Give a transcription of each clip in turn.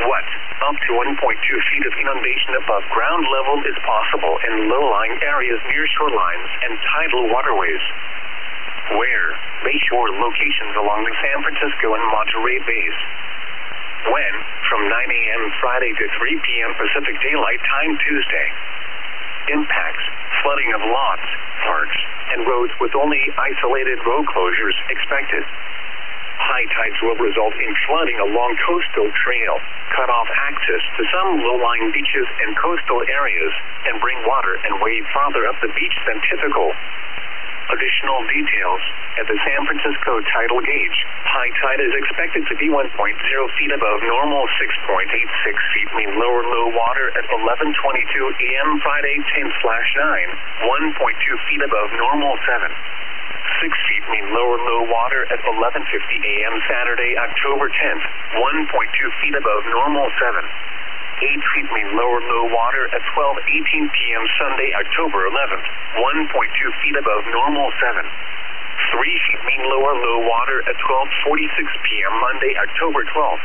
What? Up to 1.2 feet of inundation above ground level is possible in low-lying areas near shorelines and tidal waterways. Where? Bayshore locations along the San Francisco and Monterey Bays. When? From 9 a.m. Friday to 3 p.m. Pacific Daylight Time Tuesday. Impacts: flooding of lots, parks, and roads with only isolated road closures expected. High tides will result in flooding along coastal trail, cut off access to some low-lying beaches and coastal areas, and bring water and wave farther up the beach than typical. Additional details: at the San Francisco tidal gauge, high tide is expected to be 1.0 feet above normal, 6.86 feet mean lower low water at 11:22 a.m. Friday 10/9, 1.2 feet above normal 7. 6 feet mean lower low water at 11:50 a.m. Saturday, October 10th, 1.2 feet above normal 7. 8 feet mean lower low water at 12:18 p.m. Sunday, October 11th, 1.2 feet above normal 7. 3 feet mean lower low water at 12:46 p.m. Monday, October 12th,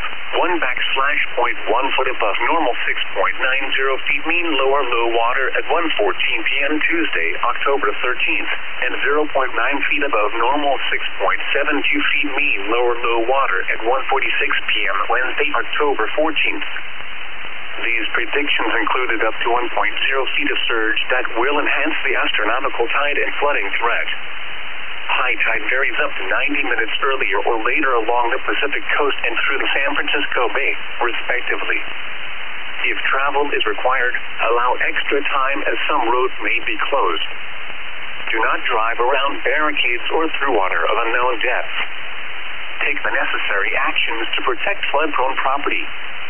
1/1 foot above normal 6.90 feet mean lower low water at 1:14 p.m. Tuesday, October 13th, and 0.9 feet above normal 6.72 feet mean lower low water at 1:46 p.m. Wednesday, October 14th. These predictions included up to 1.0 feet of surge that will enhance the astronomical tide and flooding threat. High tide varies up to 90 minutes earlier or later along the Pacific coast and through the San Francisco Bay, respectively. If travel is required, allow extra time as some roads may be closed. Do not drive around barricades or through water of unknown depth. Take the necessary actions to protect flood-prone property.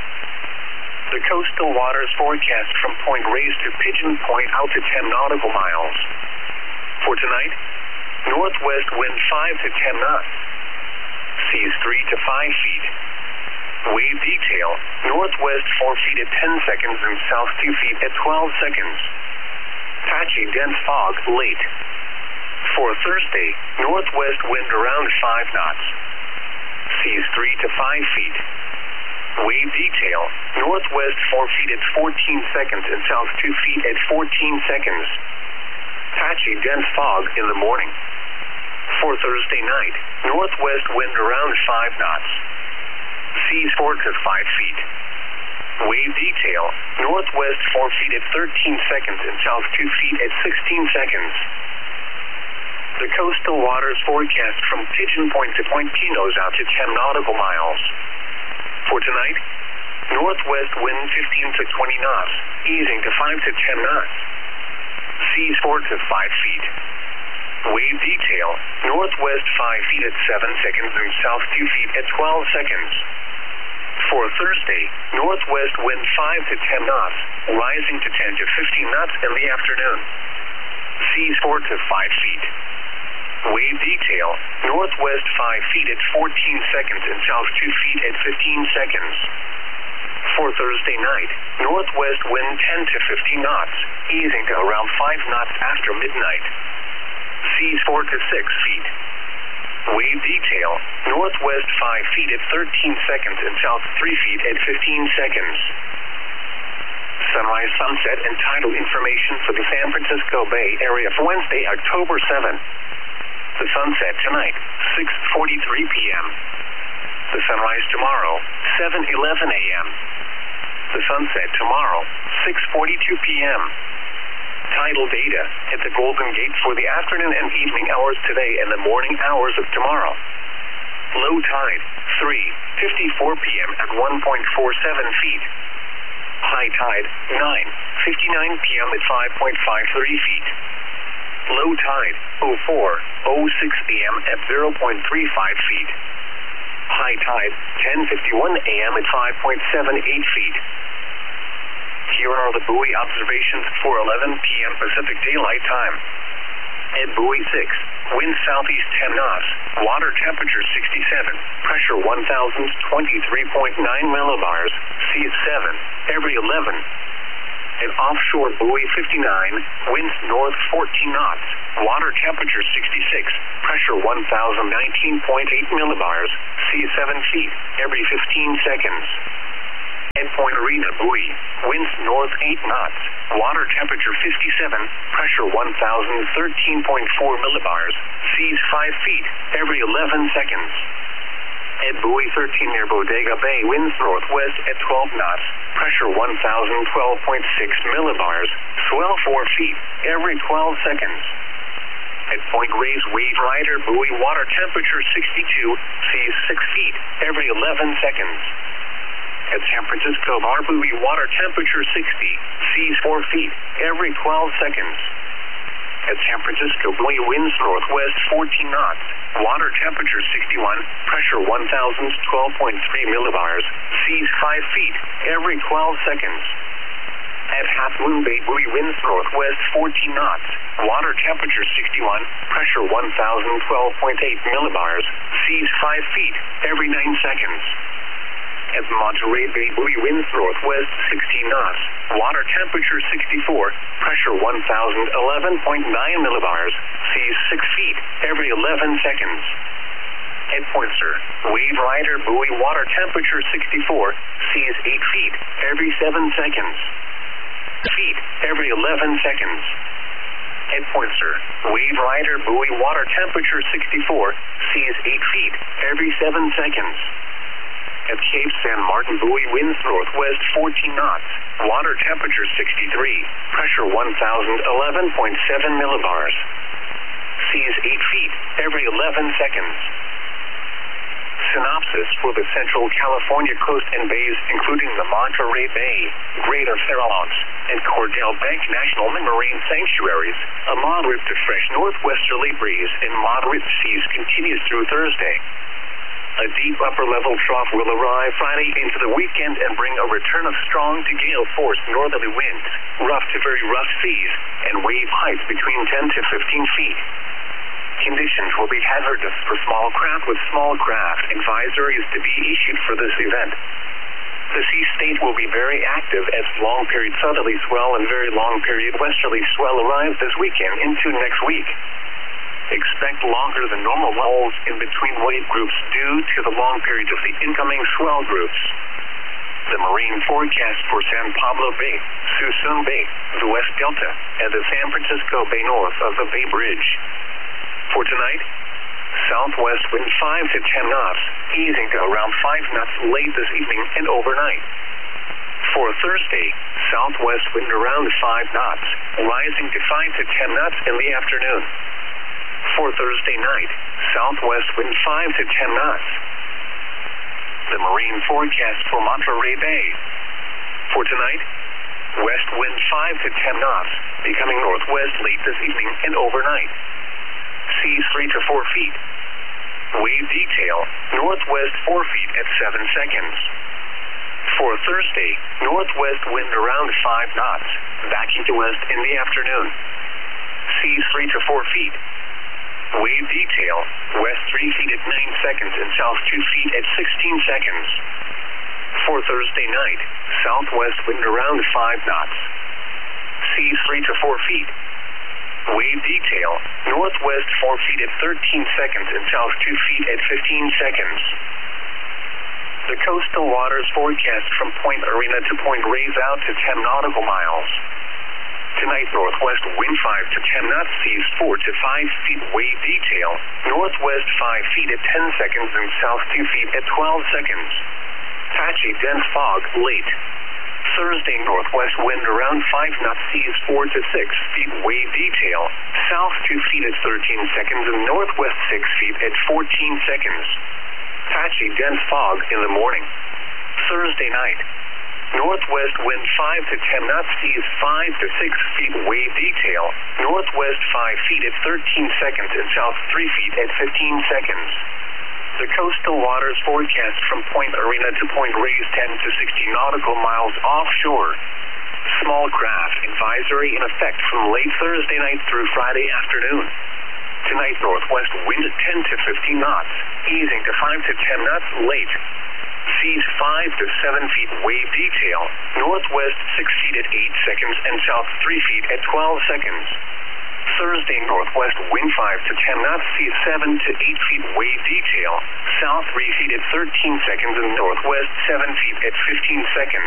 The coastal waters forecast from Point Reyes to Pigeon Point out to 10 nautical miles. For tonight, northwest wind 5 to 10 knots. Seas 3 to 5 feet. Wave detail: northwest 4 feet at 10 seconds and south 2 feet at 12 seconds. Patchy dense fog late. For Thursday, northwest wind around 5 knots. Seas 3 to 5 feet. Wave detail: northwest 4 feet at 14 seconds and south 2 feet at 14 seconds. Patchy dense fog in the morning. For Thursday night, northwest wind around 5 knots. Seas 4 to 5 feet. Wave detail: northwest 4 feet at 13 seconds and south 2 feet at 16 seconds. The coastal waters forecast from Pigeon Point to Point Pinos out to 10 nautical miles. For tonight, northwest wind 15 to 20 knots, easing to 5 to 10 knots. Seas 4 to 5 feet. Wave detail: northwest 5 feet at 7 seconds and south 2 feet at 12 seconds. For Thursday, northwest wind 5 to 10 knots, rising to 10 to 15 knots in the afternoon. Seas 4 to 5 feet. Wave detail: northwest 5 feet at 14 seconds and south 2 feet at 15 seconds. For Thursday night, northwest wind 10 to 15 knots, easing to around 5 knots after midnight. Seas 4 to 6 feet. Wave detail: northwest 5 feet at 13 seconds and south 3 feet at 15 seconds. Sunrise, sunset, and tidal information for the San Francisco Bay Area for Wednesday, October 7th. The sunset tonight, 6:43 p.m. The sunrise tomorrow, 7:11 a.m. The sunset tomorrow, 6:42 p.m. Tidal data at the Golden Gate for the afternoon and evening hours today and the morning hours of tomorrow. Low tide, 3:54 p.m. at 1.47 feet. High tide, 9:59 p.m. at 5.53 feet. Low tide, 04:06 p.m. at 0.35 feet. High tide, 10:51 a.m. at 5.78 feet. Here are the buoy observations for 11 p.m. Pacific Daylight Time. At buoy 6, wind southeast 10 knots, water temperature 67, pressure 1,023.9 millibars, seas 7, every 11. At offshore buoy 59, winds north 14 knots, water temperature 66, pressure 1,019.8 millibars, seas 7 feet, every 15 seconds. At Point Arena buoy, winds north 8 knots, water temperature 57, pressure 1013.4 millibars, seas 5 feet, every 11 seconds. At buoy 13 near Bodega Bay, winds northwest at 12 knots, pressure 1012.6 millibars, swell 4 feet, every 12 seconds. At Point Reyes Wave Rider buoy, water temperature 62, seas 6 feet, every 11 seconds. At San Francisco Bar buoy, water temperature 60, seas 4 feet, every 12 seconds. At San Francisco buoy, winds northwest 14 knots, water temperature 61, pressure 1012.3 millibars, seas 5 feet, every 12 seconds. At Half Moon Bay buoy, winds northwest 14 knots, water temperature 61, pressure 1012.8 millibars, seas 5 feet, every 9 seconds. At Monterey Bay buoy, winds northwest 16 knots, water temperature 64, pressure 1011.9 millibars, seas 6 feet, every 11 seconds. At Pointer Wave Rider buoy, water temperature 64, seas 8 feet, every 7 seconds. Feet, every 11 seconds. At Pointer Wave Rider buoy, water temperature 64, seas 8 feet, every 7 seconds. At Cape San Martin buoy, winds northwest 14 knots, water temperature 63, pressure 1011.7 millibars, seas 8 feet, every 11 seconds. Synopsis for the Central California coast and bays, including the Monterey Bay, Greater Farallones, and Cordell Bank National Marine Sanctuaries, a moderate to fresh northwesterly breeze and moderate seas continues through Thursday. A deep upper-level trough will arrive Friday into the weekend and bring a return of strong to gale-force northerly winds, rough to very rough seas, and wave heights between 10 to 15 feet. Conditions will be hazardous for small craft with small craft. Advisory is to be issued for this event. The sea state will be very active as long-period southerly swell and very long-period westerly swell arrive this weekend into next week. Expect longer than normal lulls in between wave groups due to the long periods of the incoming swell groups. The marine forecast for San Pablo Bay, Suisun Bay, the West Delta, and the San Francisco Bay north of the Bay Bridge. For tonight, southwest wind 5 to 10 knots, easing to around 5 knots late this evening and overnight. For Thursday, southwest wind around 5 knots, rising to 5 to 10 knots in the afternoon. For Thursday night, southwest wind 5 to 10 knots. The marine forecast for Monterey Bay. For tonight, west wind 5 to 10 knots, becoming northwest late this evening and overnight. Seas 3 to 4 feet. Wave detail, northwest 4 feet at 7 seconds. For Thursday, northwest wind around 5 knots, backing to west in the afternoon. Seas 3 to 4 feet. Wave detail, west 3 feet at 9 seconds and south 2 feet at 16 seconds. For Thursday night, southwest wind around 5 knots. Seas 3 to 4 feet. Wave detail, northwest 4 feet at 13 seconds and south 2 feet at 15 seconds. The coastal waters forecast from Point Arena to Point Reyes out to 10 nautical miles. Tonight, northwest wind 5 to 10 knots, seas 4 to 5 feet, wave detail, northwest 5 feet at 10 seconds and south 2 feet at 12 seconds. Patchy dense fog late. Thursday, northwest wind around 5 knots, seas 4 to 6 feet, wave detail, south 2 feet at 13 seconds and northwest 6 feet at 14 seconds. Patchy dense fog in the morning. Thursday night, northwest wind 5 to 10 knots, seas 5 to 6 feet, wave detail, northwest 5 feet at 13 seconds and south 3 feet at 15 seconds. The coastal waters forecast from Point Arena to Point Reyes 10 to 60 nautical miles offshore. Small craft advisory in effect from late Thursday night through Friday afternoon. Tonight, northwest wind 10 to 15 knots, easing to 5 to 10 knots late. Seas 5 to 7 feet, wave detail, northwest 6 feet at 8 seconds and south 3 feet at 12 seconds. Thursday, northwest wind 5 to 10 knots, seas 7 to 8 feet, wave detail, south 3 feet at 13 seconds and northwest 7 feet at 15 seconds.